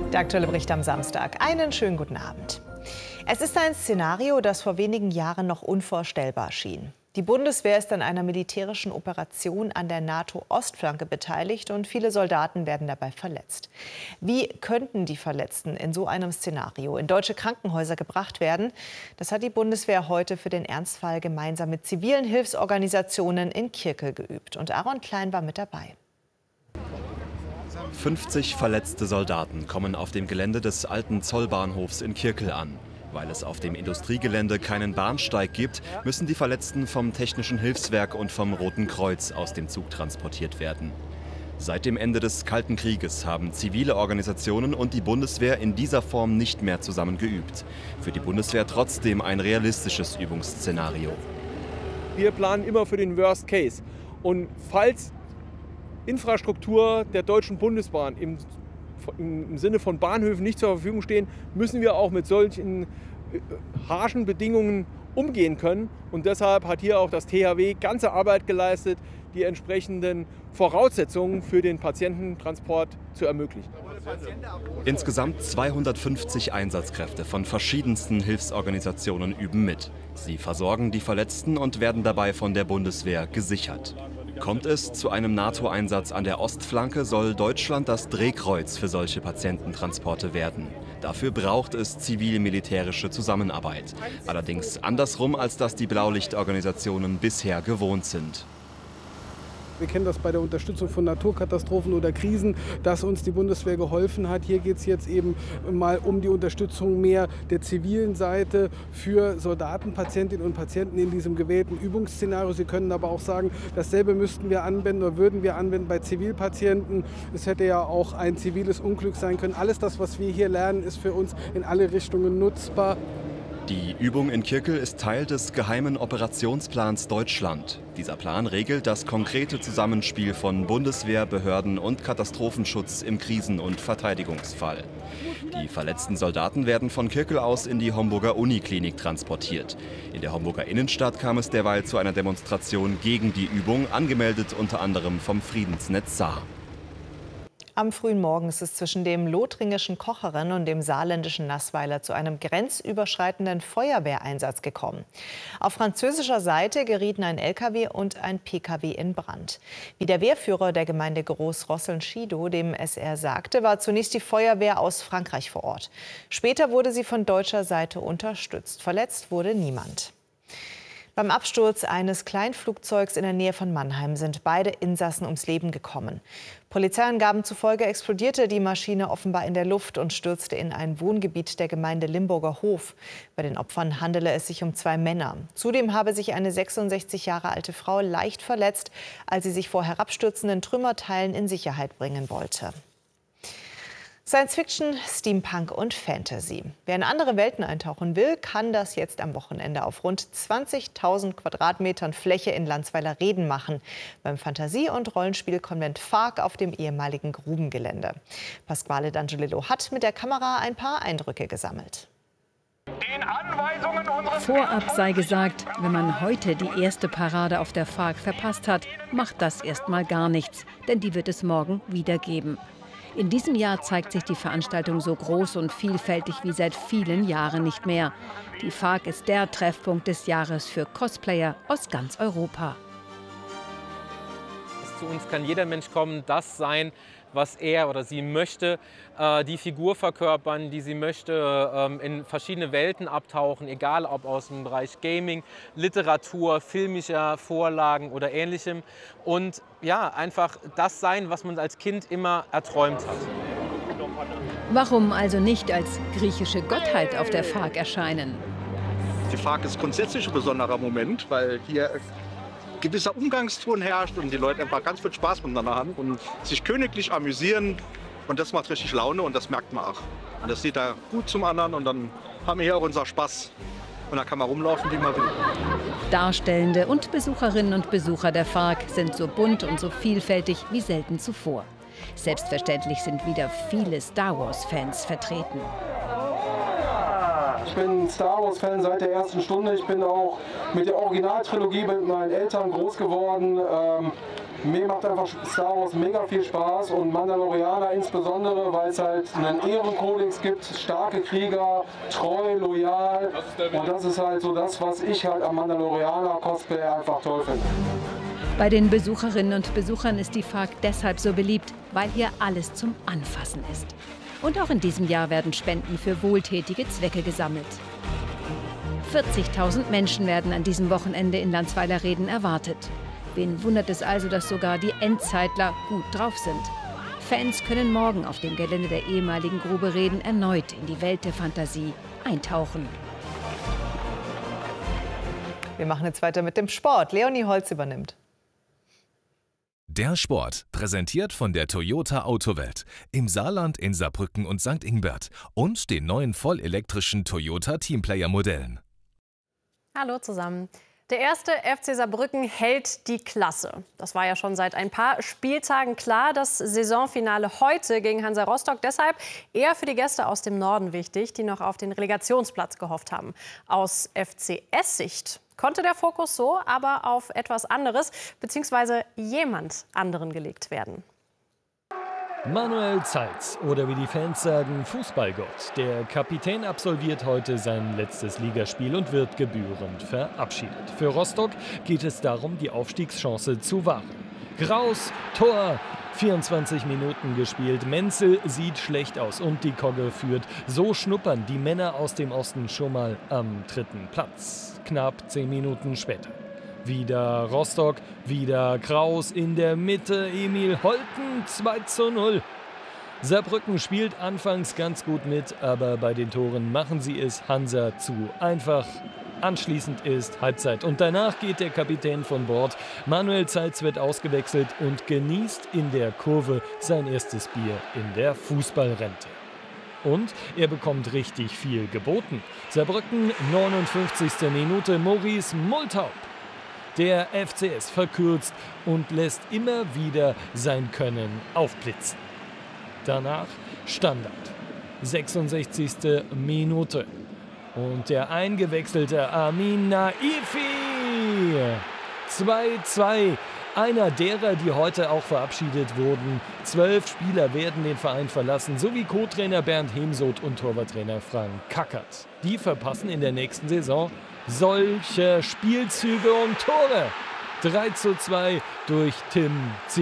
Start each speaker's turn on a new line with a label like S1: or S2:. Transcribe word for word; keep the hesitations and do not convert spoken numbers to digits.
S1: Der aktuelle Bericht am Samstag. Einen schönen guten Abend. Es ist ein Szenario, das vor wenigen Jahren noch unvorstellbar schien. Die Bundeswehr ist an einer militärischen Operation an der NATO-Ostflanke beteiligt und viele Soldaten werden dabei verletzt. Wie könnten die Verletzten in so einem Szenario in deutsche Krankenhäuser gebracht werden? Das hat die Bundeswehr heute für den Ernstfall gemeinsam mit zivilen Hilfsorganisationen in Kirkel geübt. Und Aaron Klein war mit dabei.
S2: fünfzig verletzte Soldaten kommen auf dem Gelände des alten Zollbahnhofs in Kirkel an. Weil es auf dem Industriegelände keinen Bahnsteig gibt, müssen die Verletzten vom Technischen Hilfswerk und vom Roten Kreuz aus dem Zug transportiert werden. Seit dem Ende des Kalten Krieges haben zivile Organisationen und die Bundeswehr in dieser Form nicht mehr zusammen geübt. Für die Bundeswehr trotzdem ein realistisches Übungsszenario.
S3: Wir planen immer für den Worst Case. Und falls Infrastruktur der Deutschen Bundesbahn im im Sinne von Bahnhöfen nicht zur Verfügung stehen, müssen wir auch mit solchen harschen Bedingungen umgehen können. Und deshalb hat hier auch das T H W ganze Arbeit geleistet, die entsprechenden Voraussetzungen für den Patiententransport zu ermöglichen.
S2: Insgesamt zweihundertfünfzig Einsatzkräfte von verschiedensten Hilfsorganisationen üben mit. Sie versorgen die Verletzten und werden dabei von der Bundeswehr gesichert. Kommt es zu einem NATO-Einsatz an der Ostflanke, soll Deutschland das Drehkreuz für solche Patiententransporte werden. Dafür braucht es zivil-militärische Zusammenarbeit. Allerdings andersrum, als das die Blaulichtorganisationen bisher gewohnt sind.
S4: Wir kennen das bei der Unterstützung von Naturkatastrophen oder Krisen, dass uns die Bundeswehr geholfen hat. Hier geht es jetzt eben mal um die Unterstützung mehr der zivilen Seite für Soldaten, Patientinnen und Patienten in diesem gewählten Übungsszenario. Sie können aber auch sagen, dasselbe müssten wir anwenden oder würden wir anwenden bei Zivilpatienten. Es hätte ja auch ein ziviles Unglück sein können. Alles das, was wir hier lernen, ist für uns in alle Richtungen nutzbar.
S2: Die Übung in Kirkel ist Teil des geheimen Operationsplans Deutschland. Dieser Plan regelt das konkrete Zusammenspiel von Bundeswehr, Behörden und Katastrophenschutz im Krisen- und Verteidigungsfall. Die verletzten Soldaten werden von Kirkel aus in die Homburger Uniklinik transportiert. In der Homburger Innenstadt kam es derweil zu einer Demonstration gegen die Übung, angemeldet unter anderem vom Friedensnetz Saar.
S1: Am frühen Morgen ist es zwischen dem lothringischen Kocheren und dem saarländischen Nassweiler zu einem grenzüberschreitenden Feuerwehreinsatz gekommen. Auf französischer Seite gerieten ein L K W und ein P K W in Brand. Wie der Wehrführer der Gemeinde Groß-Rosseln-Schidow dem S R sagte, war zunächst die Feuerwehr aus Frankreich vor Ort. Später wurde sie von deutscher Seite unterstützt. Verletzt wurde niemand. Beim Absturz eines Kleinflugzeugs in der Nähe von Mannheim sind beide Insassen ums Leben gekommen. Polizeiangaben zufolge explodierte die Maschine offenbar in der Luft und stürzte in ein Wohngebiet der Gemeinde Limburger Hof. Bei den Opfern handele es sich um zwei Männer. Zudem habe sich eine sechsundsechzig Jahre alte Frau leicht verletzt, als sie sich vor herabstürzenden Trümmerteilen in Sicherheit bringen wollte. Science Fiction, Steampunk und Fantasy. Wer in andere Welten eintauchen will, kann das jetzt am Wochenende auf rund zwanzigtausend Quadratmetern Fläche in Landsweiler-Reden machen. Beim Fantasie- und Rollenspielkonvent Fark auf dem ehemaligen Grubengelände. Pasquale D'Angelillo hat mit der Kamera ein paar Eindrücke gesammelt.
S5: Den Anweisungen unseres
S6: Vorab sei gesagt, wenn man heute die erste Parade auf der Fark verpasst hat, macht das erstmal gar nichts, denn die wird es morgen wieder geben. In diesem Jahr zeigt sich die Veranstaltung so groß und vielfältig wie seit vielen Jahren nicht mehr. Die Fark ist der Treffpunkt des Jahres für Cosplayer aus ganz Europa.
S7: Zu uns kann jeder Mensch kommen, das sein, was er oder sie möchte, äh, die Figur verkörpern, die sie möchte, ähm, in verschiedene Welten abtauchen, egal ob aus dem Bereich Gaming, Literatur, filmischer Vorlagen oder Ähnlichem. Und ja, einfach das sein, was man als Kind immer erträumt hat.
S6: Warum also nicht als griechische Gottheit auf der Fark erscheinen?
S8: Die Fark ist grundsätzlich ein besonderer Moment, weil hier gewisser Umgangston herrscht und die Leute einfach ganz viel Spaß miteinander haben und sich königlich amüsieren. Und das macht richtig Laune und das merkt man auch. Und das sieht da gut zum anderen und dann haben wir hier auch unser Spaß. Und da kann man rumlaufen, wie man will.
S6: Darstellende und Besucherinnen und Besucher der Fark sind so bunt und so vielfältig wie selten zuvor. Selbstverständlich sind wieder viele Star Wars-Fans vertreten.
S9: Ich bin Star Wars-Fan seit der ersten Stunde. Ich bin auch mit der Originaltrilogie mit meinen Eltern groß geworden. Ähm, Mir macht einfach Star Wars mega viel Spaß und Mandalorianer insbesondere, weil es halt einen Ehrenkodex gibt, starke Krieger, treu, loyal. Und das ist halt so das, was ich halt am Mandalorianer-Cosplay einfach toll finde.
S6: Bei den Besucherinnen und Besuchern ist die F A R C deshalb so beliebt, weil hier alles zum Anfassen ist. Und auch in diesem Jahr werden Spenden für wohltätige Zwecke gesammelt. vierzigtausend Menschen werden an diesem Wochenende in Landsweiler-Reden erwartet. Wen wundert es also, dass sogar die Endzeitler gut drauf sind? Fans können morgen auf dem Gelände der ehemaligen Grube Reden erneut in die Welt der Fantasie eintauchen.
S1: Wir machen jetzt weiter mit dem Sport. Leonie Holz übernimmt.
S10: Der Sport, präsentiert von der Toyota Autowelt. Im Saarland, in Saarbrücken und Sankt Ingbert. Und den neuen vollelektrischen Toyota Teamplayer-Modellen.
S11: Hallo zusammen. Der erste F C Saarbrücken hält die Klasse. Das war ja schon seit ein paar Spieltagen klar. Das Saisonfinale heute gegen Hansa Rostock deshalb eher für die Gäste aus dem Norden wichtig, die noch auf den Relegationsplatz gehofft haben. Aus F C S-Sicht konnte der Fokus so aber auf etwas anderes bzw. jemand anderen gelegt werden.
S12: Manuel Zeitz oder wie die Fans sagen, Fußballgott. Der Kapitän absolviert heute sein letztes Ligaspiel und wird gebührend verabschiedet. Für Rostock geht es darum, die Aufstiegschance zu wahren. Graus, Tor, vierundzwanzig Minuten gespielt. Menzel sieht schlecht aus und die Kogge führt. So schnuppern die Männer aus dem Osten schon mal am dritten Platz. Knapp zehn Minuten später. Wieder Rostock, wieder Kraus in der Mitte, Emil Holten, zwei zu null. Saarbrücken spielt anfangs ganz gut mit, aber bei den Toren machen sie es Hansa zu einfach. Anschließend ist Halbzeit und danach geht der Kapitän von Bord. Manuel Zeitz wird ausgewechselt und genießt in der Kurve sein erstes Bier in der Fußballrente. Und er bekommt richtig viel geboten. Saarbrücken, neunundfünfzigste Minute, Maurice Multaub. Der F C S verkürzt und lässt immer wieder sein Können aufblitzen. Danach Standard. sechsundsechzigste Minute. Und der eingewechselte Amin Naifi. zwei zu zwei. Einer derer, die heute auch verabschiedet wurden. Zwölf Spieler werden den Verein verlassen, sowie Co-Trainer Bernd Hemsoth und Torwarttrainer Frank Kackert. Die verpassen in der nächsten Saison solche Spielzüge und Tore. drei zu zwei durch Tim